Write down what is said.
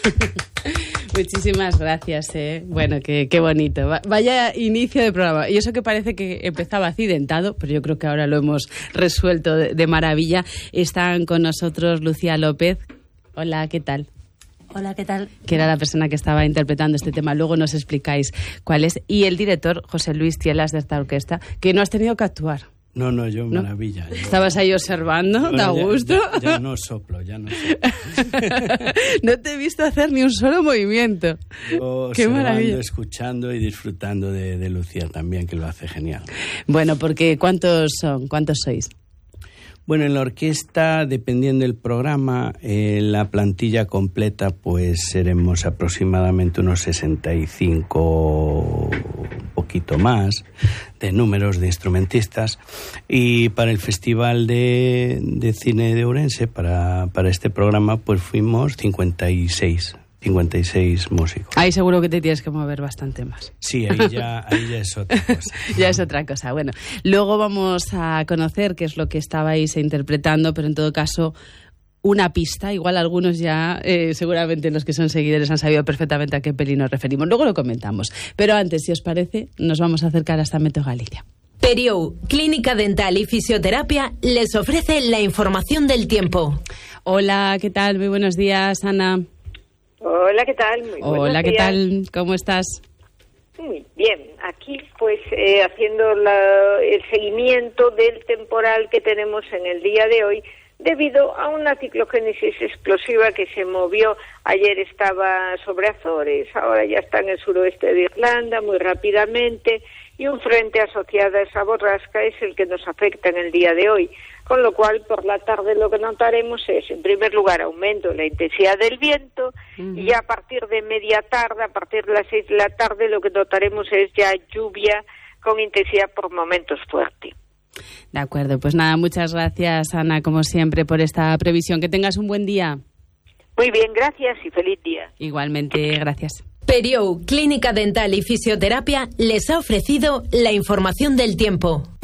Muchísimas gracias, Bueno, qué bonito. Vaya inicio de programa. Y eso que parece que empezaba accidentado, pero yo creo que ahora lo hemos resuelto de maravilla. Están con nosotros Lucía López. Hola, ¿qué tal? Hola, ¿qué tal? Que era la persona que estaba interpretando este tema. Luego nos explicáis cuál es. Y el director, José Luis Tielas, de esta orquesta, que no has tenido que actuar. No, yo maravilla. ¿Estabas ahí observando? ¿Da gusto? Ya no soplo. No te he visto hacer ni un solo movimiento. Yo ¡Qué maravilla! Escuchando y disfrutando de Lucía también, que lo hace genial. Bueno, porque ¿cuántos sois? Bueno, en la orquesta, dependiendo del programa, la plantilla completa, pues seremos aproximadamente unos 65, un poquito más, de números de instrumentistas. Y para el Festival de Cine de Ourense, para este programa, pues fuimos 56 músicos. Ahí seguro que te tienes que mover bastante más. Sí, ahí ya es otra cosa. Ya es otra cosa. Bueno, luego vamos a conocer qué es lo que estabais interpretando, pero en todo caso, una pista. Igual algunos ya, seguramente los que son seguidores han sabido perfectamente a qué peli nos referimos. Luego lo comentamos. Pero antes, si os parece, nos vamos a acercar hasta Meteo Galicia. Periou, Clínica Dental y Fisioterapia, les ofrece la información del tiempo. Hola, ¿qué tal? Muy buenos días, Ana. Hola, ¿qué tal? Muy buenos Hola, ¿qué días. tal? ¿Cómo estás? Muy bien, aquí pues haciendo el seguimiento del temporal que tenemos en el día de hoy debido a una ciclogénesis explosiva que se movió. Ayer estaba sobre Azores, ahora ya está en el suroeste de Irlanda muy rápidamente, y un frente asociado a esa borrasca es el que nos afecta en el día de hoy, con lo cual por la tarde lo que notaremos es, en primer lugar, aumento en la intensidad del viento, y ya a partir de media tarde, a partir de las 6 de la tarde, lo que notaremos es ya lluvia con intensidad por momentos fuerte. De acuerdo, pues nada, muchas gracias, Ana, como siempre, por esta previsión. Que tengas un buen día. Muy bien, gracias y feliz día. Igualmente, gracias. Periou, Clínica Dental y Fisioterapia, les ha ofrecido la información del tiempo.